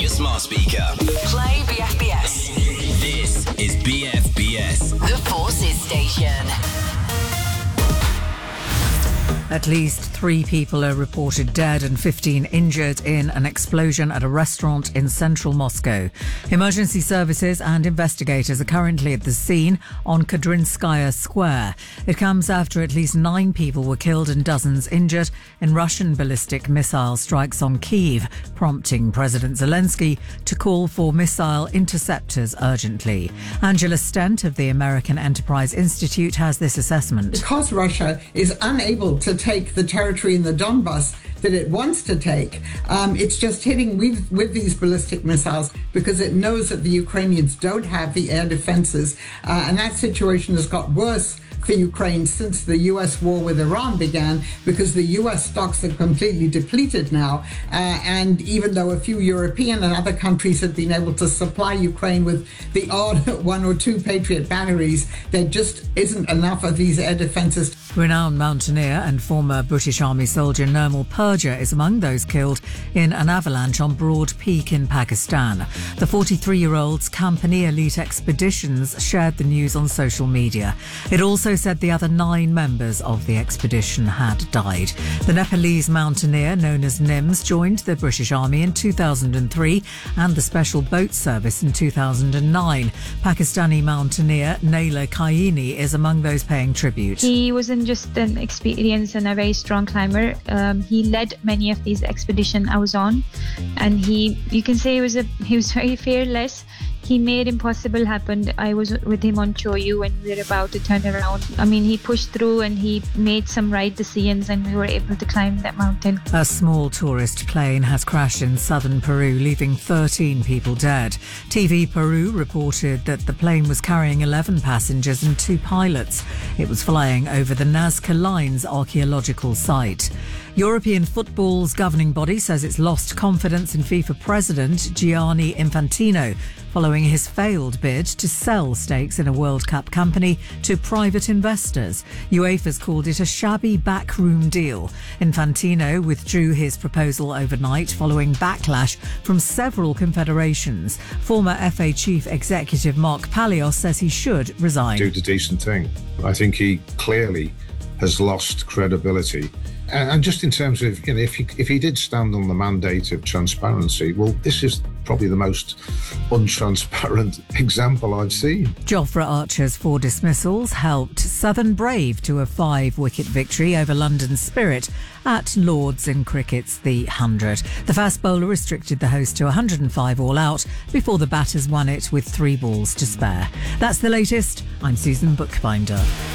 smart speaker. Play BFBS. This is BFBS. The Forces Station. At least 3 people are reported dead and 15 injured in an explosion at a restaurant in central Moscow. Emergency services and investigators are currently at the scene on Kadrinskaya Square. It comes after at least 9 people were killed and dozens injured in Russian ballistic missile strikes on Kyiv, prompting President Zelensky to call for missile interceptors urgently. Angela Stent of the American Enterprise Institute has this assessment. Because Russia is unable to take the territory in the Donbas that it wants to take, it's just hitting with these ballistic missiles because it knows that the Ukrainians don't have the air defenses, and that situation has got worse for Ukraine since the U.S. war with Iran began, because the U.S. stocks are completely depleted now, and even though a few European and other countries have been able to supply Ukraine with the odd 1 or 2 Patriot batteries, there just isn't enough of these air defenses. Renowned mountaineer and former British Army soldier Nirmal Purja is among those killed in an avalanche on Broad Peak in Pakistan. The 43-year-old's company Elite Expeditions shared the news on social media. It also said the other 9 members of the expedition had died. The Nepalese mountaineer, known as Nims, joined the British Army in 2003 and the Special Boat Service in 2009. Pakistani mountaineer Naila Kaini is among those paying tribute. He wasn't just an experienced and a very strong climber. He led many of these expeditions I was on, and you can say he was very fearless. He made impossible happen. I was with him on Choyu when we were about to turn around. I mean, he pushed through and he made some right decisions, and we were able to climb that mountain. A small tourist plane has crashed in southern Peru, leaving 13 people dead. TV Peru reported that the plane was carrying 11 passengers and 2 pilots. It was flying over the Nazca Lines archaeological site. European football's governing body says it's lost confidence in FIFA president Gianni Infantino following his failed bid to sell stakes in a World Cup company to private investors. UEFA's called it a shabby backroom deal. Infantino withdrew his proposal overnight following backlash from several confederations. Former FA chief executive Mark Palios says he should resign. Do the decent thing. I think he clearly has lost credibility. And just in terms of, if he did stand on the mandate of transparency, well, this is probably the most untransparent example I've seen. Jofra Archer's 4 dismissals helped Southern Brave to a 5-wicket victory over London Spirit at Lords in cricket's The 100. The fast bowler restricted the host to 105 all out before the batters won it with 3 balls to spare. That's the latest. I'm Susan Bookbinder.